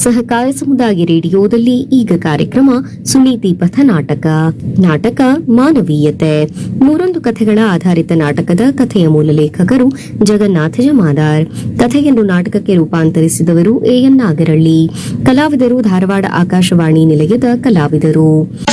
ಸಹಕಾರ ಸಮುದಾಯ ರೇಡಿಯೋದಲ್ಲಿ ಈಗ ಕಾರ್ಯಕ್ರಮ ಸುನೀತಿ ಪಥ ನಾಟಕ. ನಾಟಕ ಮಾನವೀಯತೆ. 101 ಕಥೆಗಳ ಆಧಾರಿತ ನಾಟಕದ ಕಥೆಯ ಮೂಲ ಲೇಖಕರು ಜಗನ್ನಾಥ ಜಮಾದಾರ್. ಕಥೆಯನ್ನು ನಾಟಕಕ್ಕೆ ರೂಪಾಂತರಿಸಿದವರು ಎಎನ್ ನಾಗರಳ್ಳಿ. ಕಲಾವಿದರು ಧಾರವಾಡ ಆಕಾಶವಾಣಿ ನಿಲಯದ ಕಲಾವಿದರು.